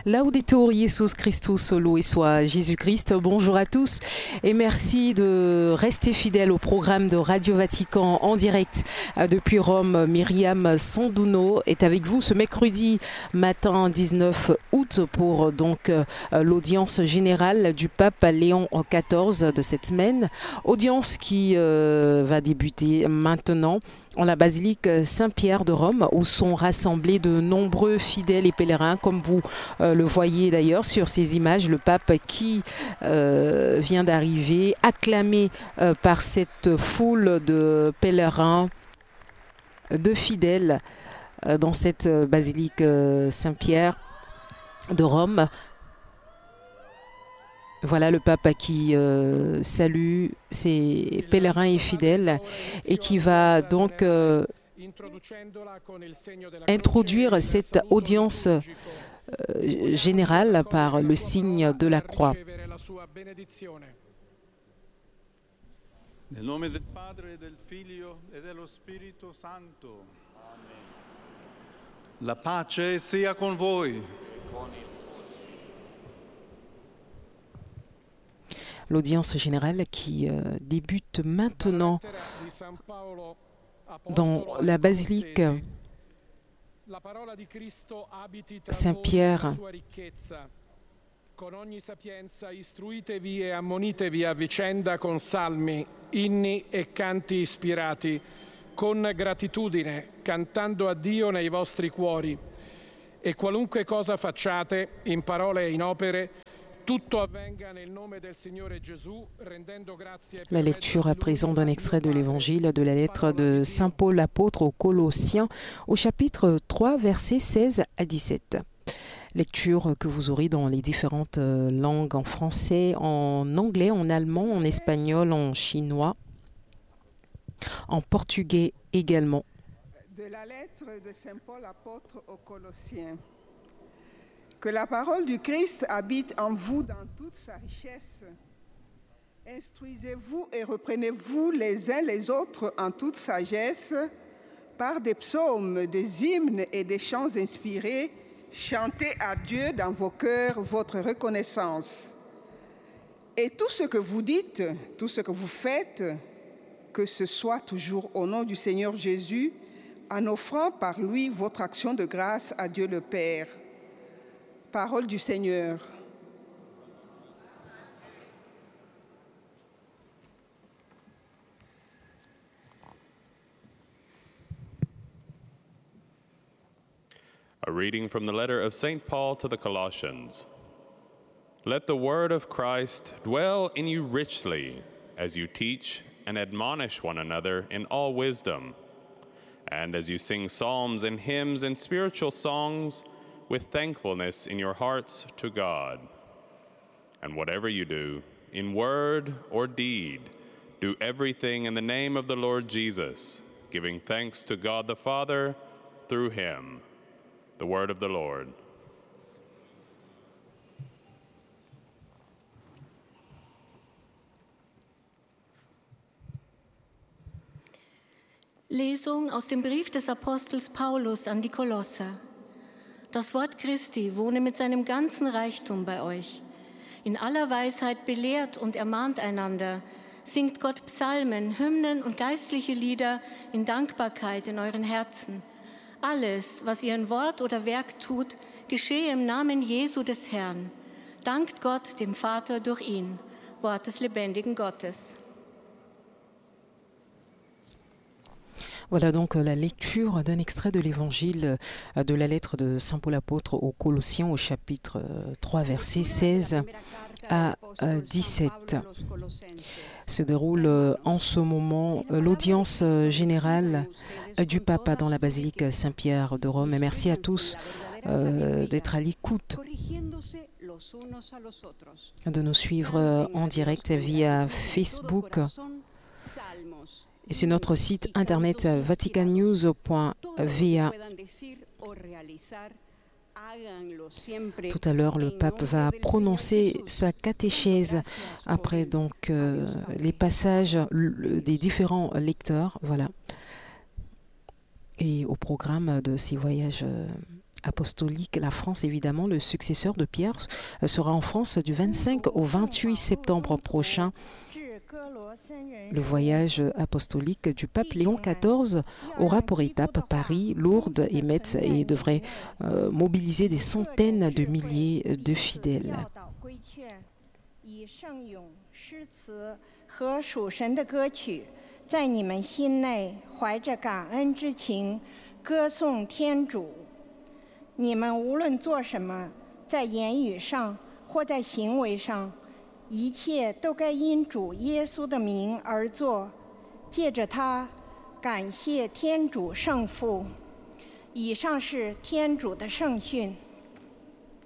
Laudetur Jesus Christus, loué soit Jésus-Christ. Bonjour à tous et merci de rester fidèles au programme de Radio Vatican en direct depuis Rome. Myriam Sanduno est avec vous ce mercredi matin 19 août pour donc l'audience générale du pape Léon XIV de cette semaine. Audience qui va débuter maintenant en la basilique Saint-Pierre de Rome, où sont rassemblés de nombreux fidèles et pèlerins, comme vous le voyez d'ailleurs sur ces images. Le pape qui vient d'arriver, acclamé par cette foule de pèlerins, de fidèles dans cette basilique Saint-Pierre de Rome. Voilà le pape qui salue ses pèlerins et fidèles et qui va donc introduire cette audience générale par le signe de la croix. Nel nome del Padre, del Figlio e dello Spirito Santo. La pace sia con voi. L'audience générale qui débute maintenant dans la basilique Saint-Pierre. Con ogni sapienza istruitevi e ammonitevi a vicenda con salmi, inni e canti ispirati, con gratitudine, cantando a Dio nei vostri cuori. E qualunque cosa facciate, in parole e in opere, tutto avvenga nel nome del Signore Gesù, rendendo grazie. La lecture à présent d'un extrait de l'Évangile de la lettre de Saint Paul apôtre aux Colossiens au chapitre 3, versets 16 à 17. Lecture que vous aurez dans les différentes langues, en français, en anglais, en allemand, en espagnol, en chinois, en portugais également. De la lettre de Saint Paul apôtre aux Colossiens. Que la parole du Christ habite en vous dans toute sa richesse. Instruisez-vous et reprenez-vous les uns les autres en toute sagesse, par des psaumes, des hymnes et des chants inspirés. Chantez à Dieu dans vos cœurs votre reconnaissance. Et tout ce que vous dites, tout ce que vous faites, que ce soit toujours au nom du Seigneur Jésus, en offrant par lui votre action de grâce à Dieu le Père. Parole du Seigneur. A reading from the letter of St. Paul to the Colossians. Let the word of Christ dwell in you richly as you teach and admonish one another in all wisdom, and as you sing psalms and hymns and spiritual songs with thankfulness in your hearts to God. And whatever you do, in word or deed, do everything in the name of the Lord Jesus, giving thanks to God the Father through him. The word of the Lord. Lesung aus dem Brief des Apostels Paulus an die Kolosser. Das Wort Christi wohne mit seinem ganzen Reichtum bei euch. In aller Weisheit belehrt und ermahnt einander, singt Gott Psalmen, Hymnen und geistliche Lieder in Dankbarkeit in euren Herzen. Alles, was ihr in Wort oder Werk tut, geschehe im Namen Jesu des Herrn. Dankt Gott, dem Vater, durch ihn. Wort des lebendigen Gottes. Voilà donc la lecture d'un extrait de l'évangile de la lettre de Saint Paul apôtre aux Colossiens au chapitre 3, versets 16 à 17. Se déroule en ce moment l'audience générale du Papa dans la basilique Saint-Pierre de Rome. Et merci à tous d'être à l'écoute, de nous suivre en direct via Facebook et sur notre site internet vaticannews.va. Tout à l'heure, le pape va prononcer sa catéchèse après donc les passages des différents lecteurs, voilà. Et au programme de ces voyages apostolique, la France évidemment, le successeur de Pierre sera en France du 25 au 28 septembre prochain. Le voyage apostolique du pape Léon XIV aura pour étape Paris, Lourdes et Metz et devrait mobiliser des centaines de milliers de fidèles. 你们无论做什么，在言语上或在行为上，一切都该因主耶稣的名而做，借着他感谢天主圣父。以上是天主的圣训。